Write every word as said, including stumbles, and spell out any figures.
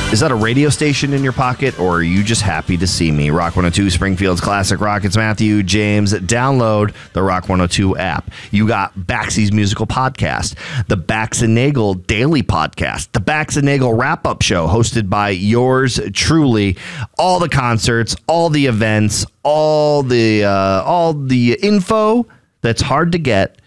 Is that a radio station in your pocket, or are you just happy to see me? Rock one oh two, Springfield's Classic Rock. It's Matthew James. Download the Rock one oh two app. You got Baxy's Musical Podcast, the Bax and Nagel Daily Podcast, the Bax and Nagel Wrap-Up Show, hosted by yours truly. All the concerts, all the events, all the uh, all the info that's hard to get